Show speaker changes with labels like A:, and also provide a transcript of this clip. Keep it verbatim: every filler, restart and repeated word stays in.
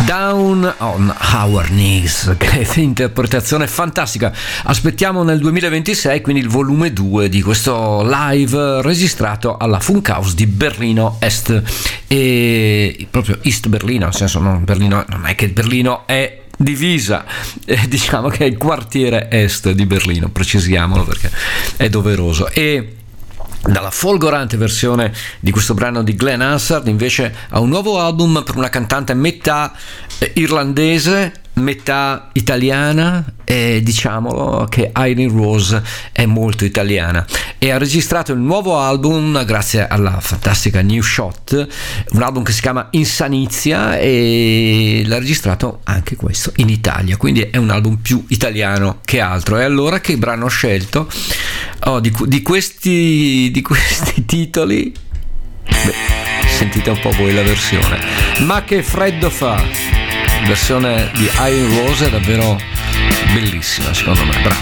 A: Down on Our Knees, che interpretazione fantastica. Aspettiamo nel duemilaventisei quindi il volume due di questo live registrato alla Funkhaus di Berlino Est, e proprio East Berlino, nel senso non, Berlino, non è che Berlino è divisa, eh, diciamo che è il quartiere est di Berlino, precisiamolo perché è doveroso. E dalla folgorante versione di questo brano di Glenn Hansard invece a un nuovo album per una cantante metà irlandese, metà italiana, e diciamolo che Irene Rose è molto italiana, e ha registrato il nuovo album grazie alla fantastica New Shot, un album che si chiama Insanizia, e l'ha registrato anche questo in Italia, quindi è un album più italiano che altro. E allora che brano ho scelto? Oh, di, di questi di questi titoli, beh, sentite un po' voi la versione. Ma che freddo fa! La versione di Irene Rose è davvero bellissima, secondo me, bravo.